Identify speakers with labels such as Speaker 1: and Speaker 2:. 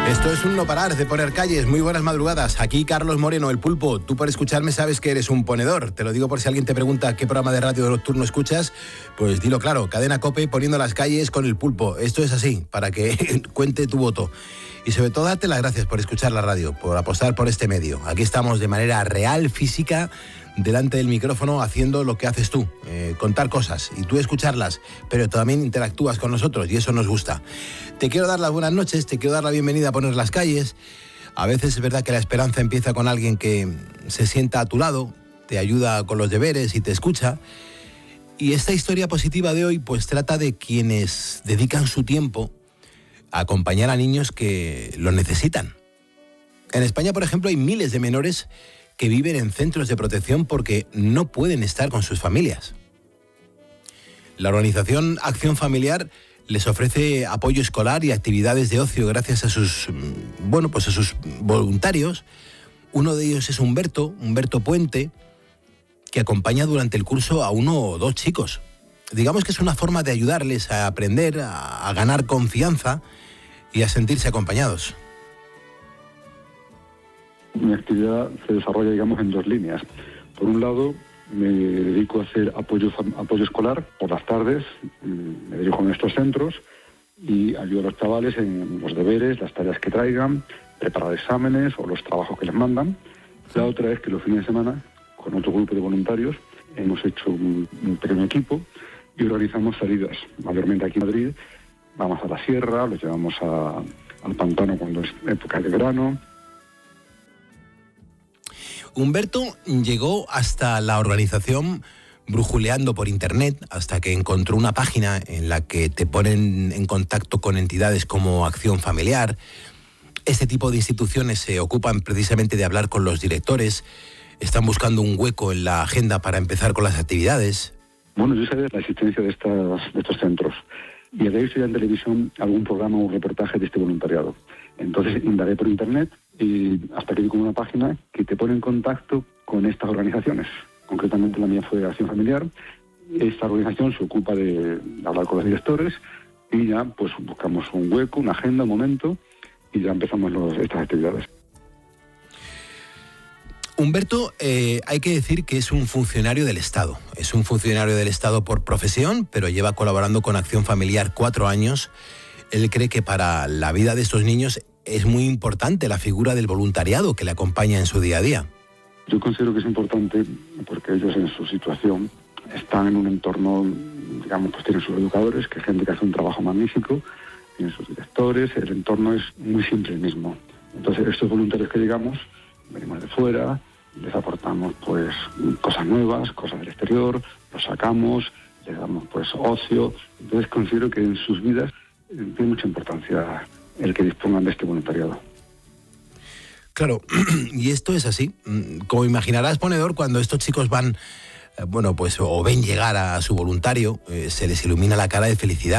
Speaker 1: Esto es un no parar de poner calles. Muy buenas madrugadas. Aquí Carlos Moreno, el Pulpo. Tú por escucharme sabes que eres un ponedor. Te lo digo por si alguien te pregunta qué programa de radio nocturno escuchas. Pues dilo claro, Cadena COPE poniendo las calles con el Pulpo. Esto es así, para que cuente tu voto. Y sobre todo darte las gracias por escuchar la radio, por apostar por este medio. Aquí estamos de manera real, física, delante del micrófono haciendo lo que haces tú, contar cosas y tú escucharlas, pero también interactúas con nosotros y eso nos gusta. Te quiero dar las buenas noches, te quiero dar la bienvenida a Poner las calles. A veces es verdad que la esperanza empieza con alguien que se sienta a tu lado, te ayuda con los deberes y te escucha. Y esta historia positiva de hoy pues trata de quienes dedican su tiempo a acompañar a niños que lo necesitan. En España, por ejemplo, hay miles de menores que viven en centros de protección porque no pueden estar con sus familias. La organización Acción Familiar les ofrece apoyo escolar y actividades de ocio gracias a sus voluntarios. Uno de ellos es Humberto Puente, que acompaña durante el curso a 1 o 2 chicos. Digamos que es una forma de ayudarles a aprender, a ganar confianza y a sentirse acompañados.
Speaker 2: Mi actividad se desarrolla, digamos, en 2 líneas. Por un lado, me dedico a hacer apoyo escolar por las tardes, me dirijo en estos centros y ayudo a los chavales en los deberes, las tareas que traigan, preparar exámenes o los trabajos que les mandan. La otra es que los fines de semana, con otro grupo de voluntarios, hemos hecho un pequeño equipo y organizamos salidas, mayormente aquí en Madrid. Vamos a la sierra, los llevamos al pantano cuando es época de verano.
Speaker 1: Humberto llegó hasta la organización brujuleando por internet hasta que encontró una página en la que te ponen en contacto con entidades como Acción Familiar. Este tipo de instituciones se ocupan precisamente de hablar con los directores, están buscando un hueco en la agenda para empezar con las actividades.
Speaker 2: Bueno, yo sabía la existencia de estos centros y había visto ya en televisión algún programa o un reportaje de este voluntariado. Entonces indagué por internet y hasta que vi con una página que te pone en contacto con estas organizaciones. Concretamente la mía fue Acción Familiar. Esta organización se ocupa de hablar con los directores y ya pues buscamos un hueco, una agenda, un momento y ya empezamos estas actividades.
Speaker 1: Humberto, hay que decir que es un funcionario del Estado. Es un funcionario del Estado por profesión, pero lleva colaborando con Acción Familiar 4 años. Él cree que para la vida de estos niños es muy importante la figura del voluntariado que le acompaña en su día a día.
Speaker 2: Yo considero que es importante porque ellos en su situación están en un entorno, digamos, pues tienen sus educadores, que es gente que hace un trabajo magnífico, tienen sus directores, el entorno es muy siempre el mismo. Entonces estos voluntarios que llegamos, venimos de fuera, les aportamos pues cosas nuevas, cosas del exterior, los sacamos, les damos pues ocio. Entonces considero que en sus vidas tiene mucha importancia el que dispongan de este voluntariado.
Speaker 1: Claro, y esto es así. Como imaginarás, ponedor, cuando estos chicos van, o ven llegar a su voluntario, se les ilumina la cara de felicidad.